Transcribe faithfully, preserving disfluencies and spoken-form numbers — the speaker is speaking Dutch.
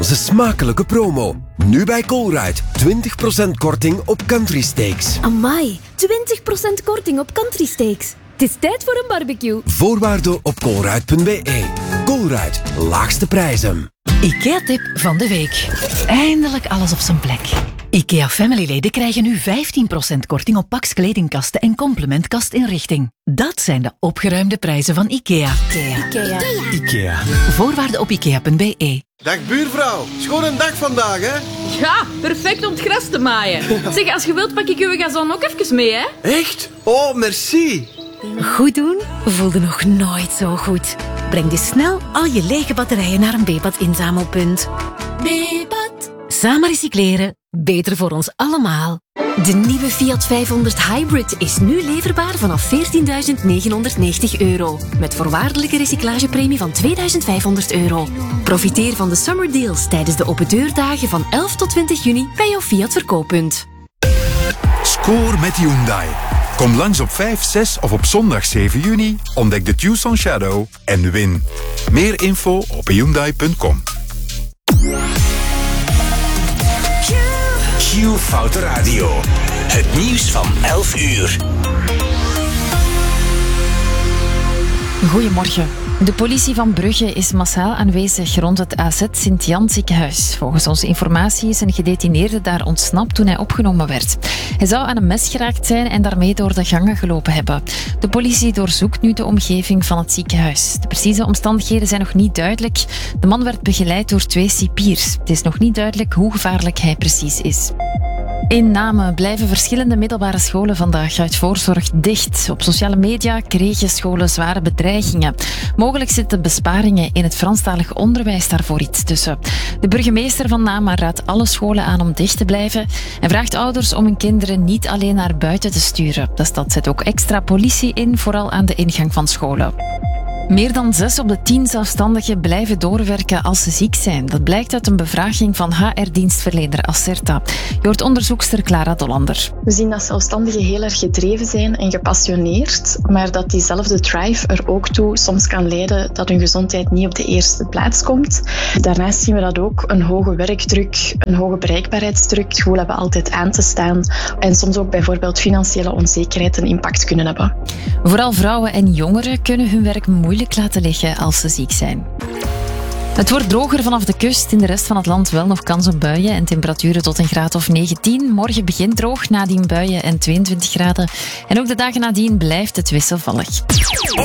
Onze smakelijke promo. Nu bij Colruyt. twintig procent korting op country steaks. Amai, twintig procent korting op country steaks. Het is tijd voor een barbecue. Voorwaarden op colruyt punt b e. Colruyt, laagste prijzen. IKEA-tip van de week. Eindelijk alles op zijn plek. IKEA Family-leden krijgen nu vijftien procent korting op Pax kledingkasten en complementkastinrichting. Dat zijn de opgeruimde prijzen van IKEA. IKEA. Ikea. IKEA. Voorwaarden op ikea punt b e. Dag buurvrouw, schoon een dag vandaag, hè? Ja, perfect om het gras te maaien. Zeg, als je wilt pak ik uw gazon ook even mee, hè? Echt? Oh, merci. Goed doen voelde nog nooit zo goed. Breng dus snel al je lege batterijen naar een Bepat inzamelpunt. Bepat. Samen recycleren, beter voor ons allemaal. De nieuwe Fiat vijfhonderd Hybrid is nu leverbaar vanaf veertienduizend negenhonderdnegentig euro. Met voorwaardelijke recyclagepremie van tweeduizend vijfhonderd euro. Profiteer van de summer deals tijdens de open deurdagen van elf tot twintig juni bij jouw Fiat verkooppunt. Score met Hyundai. Kom langs op vijf, zes of op zondag zeven juni. Ontdek de Tucson Shadow en win. Meer info op hyundai punt com. Q Foute Radio. Het nieuws van elf uur. Goedemorgen. De politie van Brugge is massaal aanwezig rond het A Z Sint-Jan ziekenhuis. Volgens onze informatie is een gedetineerde daar ontsnapt toen hij opgenomen werd. Hij zou aan een mes geraakt zijn en daarmee door de gangen gelopen hebben. De politie doorzoekt nu de omgeving van het ziekenhuis. De precieze omstandigheden zijn nog niet duidelijk. De man werd begeleid door twee cipiers. Het is nog niet duidelijk hoe gevaarlijk hij precies is. In Namen blijven verschillende middelbare scholen vandaag uit voorzorg dicht. Op sociale media kregen scholen zware bedreigingen. Mogelijk zitten besparingen in het Franstalig onderwijs daarvoor iets tussen. De burgemeester van Namen raadt alle scholen aan om dicht te blijven en vraagt ouders om hun kinderen niet alleen naar buiten te sturen. De stad zet ook extra politie in, vooral aan de ingang van scholen. Meer dan zes op de tien zelfstandigen blijven doorwerken als ze ziek zijn. Dat blijkt uit een bevraging van H R-dienstverlener Acerta. Je hoort onderzoekster Clara Dollander. We zien dat zelfstandigen heel erg gedreven zijn en gepassioneerd, maar dat diezelfde drive er ook toe soms kan leiden dat hun gezondheid niet op de eerste plaats komt. Daarnaast zien we dat ook een hoge werkdruk, een hoge bereikbaarheidsdruk, het gevoel hebben altijd aan te staan en soms ook bijvoorbeeld financiële onzekerheid een impact kunnen hebben. Vooral vrouwen en jongeren kunnen hun werk moeilijk laten liggen als ze ziek zijn. Het wordt droger vanaf de kust. In de rest van het land wel nog kans op buien en temperaturen tot een graad of negentien. Morgen begint droog, nadien buien en tweeëntwintig graden. En ook de dagen nadien blijft het wisselvallig.